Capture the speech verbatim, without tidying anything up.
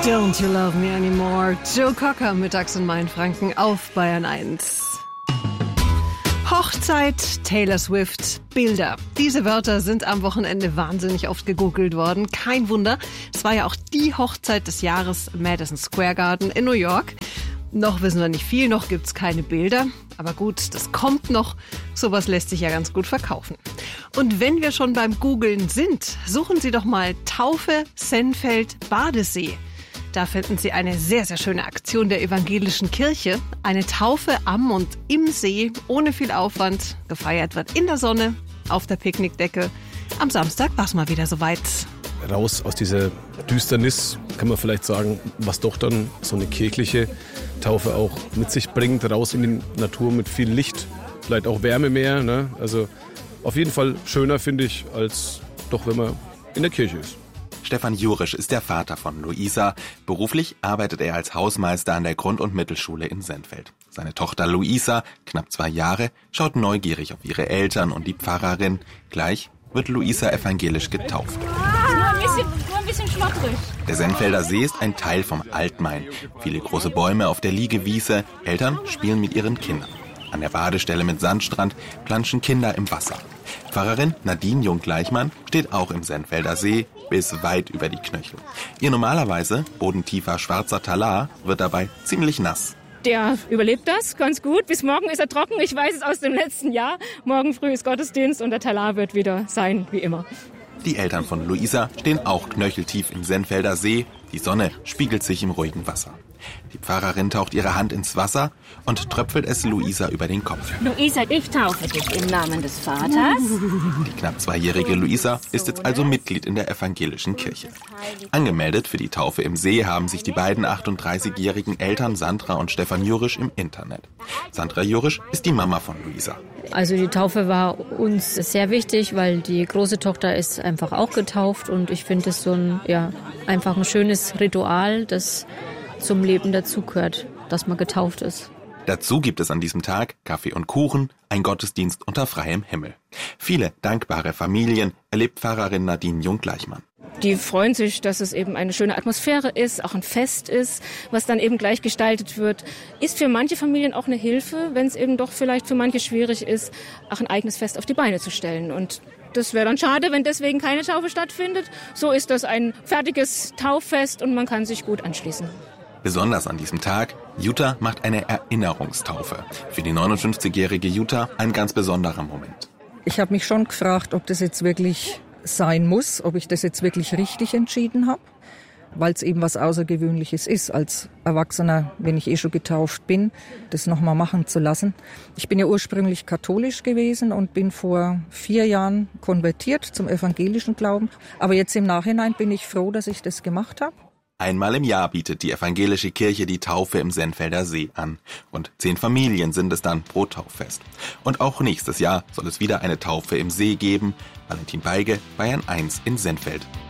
Don't You Love Me Anymore? Joe Cocker mittags in Mainfranken auf Bayern eins. Hochzeit, Taylor Swift, Bilder. Diese Wörter sind am Wochenende wahnsinnig oft gegoogelt worden. Kein Wunder, es war ja auch die Hochzeit des Jahres im Madison Square Garden in New York. Noch wissen wir nicht viel, noch gibt's keine Bilder. Aber gut, das kommt noch. Sowas lässt sich ja ganz gut verkaufen. Und wenn wir schon beim Googeln sind, suchen Sie doch mal Taufe Sennfeld Badesee. Da finden Sie eine sehr, sehr schöne Aktion der evangelischen Kirche. Eine Taufe am und im See, ohne viel Aufwand. Gefeiert wird in der Sonne, auf der Picknickdecke. Am Samstag war es mal wieder soweit. Raus aus dieser Düsternis, kann man vielleicht sagen, was doch dann so eine kirchliche Taufe auch mit sich bringt. Raus in die Natur mit viel Licht, vielleicht auch Wärme mehr. Ne? Also auf jeden Fall schöner, finde ich, als doch, wenn man in der Kirche ist. Stefan Jurisch ist der Vater von Luisa. Beruflich arbeitet er als Hausmeister an der Grund- und Mittelschule in Sennfeld. Seine Tochter Luisa, knapp zwei Jahre, schaut neugierig auf ihre Eltern und die Pfarrerin. Gleich wird Luisa evangelisch getauft. Nur ein bisschen, nur ein bisschen schlottrig. Der Sennfelder See ist ein Teil vom Altmain. Viele große Bäume auf der Liegewiese. Eltern spielen mit ihren Kindern. An der Badestelle mit Sandstrand planschen Kinder im Wasser. Pfarrerin Nadine Jung-Gleichmann steht auch im Sennfelder See bis weit über die Knöchel. Ihr normalerweise bodentiefer schwarzer Talar wird dabei ziemlich nass. Der überlebt das ganz gut. Bis morgen ist er trocken. Ich weiß es aus dem letzten Jahr. Morgen früh ist Gottesdienst und der Talar wird wieder sein, wie immer. Die Eltern von Luisa stehen auch knöcheltief im Sennfelder See. Die Sonne spiegelt sich im ruhigen Wasser. Die Pfarrerin taucht ihre Hand ins Wasser und tröpfelt es Luisa über den Kopf. Luisa, ich taufe dich im Namen des Vaters. Die knapp zweijährige Luisa ist jetzt also Mitglied in der evangelischen Kirche. Angemeldet für die Taufe im See haben sich die beiden achtunddreißigjährigen Eltern Sandra und Stefan Jurisch im Internet. Sandra Jurisch ist die Mama von Luisa. Also die Taufe war uns sehr wichtig, weil die große Tochter ist einfach auch getauft und ich finde es so ein, ja, einfach ein schönes Ritual, das zum Leben dazugehört, dass man getauft ist. Dazu gibt es an diesem Tag Kaffee und Kuchen, ein Gottesdienst unter freiem Himmel. Viele dankbare Familien erlebt Pfarrerin Nadine Jung-Gleichmann. Die freuen sich, dass es eben eine schöne Atmosphäre ist, auch ein Fest ist, was dann eben gleich gestaltet wird. Ist für manche Familien auch eine Hilfe, wenn es eben doch vielleicht für manche schwierig ist, auch ein eigenes Fest auf die Beine zu stellen. Und das wäre dann schade, wenn deswegen keine Taufe stattfindet. So ist das ein fertiges Tauffest und man kann sich gut anschließen. Besonders an diesem Tag, Jutta macht eine Erinnerungstaufe. Für die neunundfünfzigjährige Jutta ein ganz besonderer Moment. Ich habe mich schon gefragt, ob das jetzt wirklich sein muss, ob ich das jetzt wirklich richtig entschieden habe, weil es eben was Außergewöhnliches ist, als Erwachsener, wenn ich eh schon getauft bin, das nochmal machen zu lassen. Ich bin ja ursprünglich katholisch gewesen und bin vor vier Jahren konvertiert zum evangelischen Glauben. Aber jetzt im Nachhinein bin ich froh, dass ich das gemacht habe. Einmal im Jahr bietet die evangelische Kirche die Taufe im Sennfelder See an. Rund zehn Familien sind es dann pro Tauffest. Und auch nächstes Jahr soll es wieder eine Taufe im See geben. Valentin Beige, Bayern eins in Sennfeld.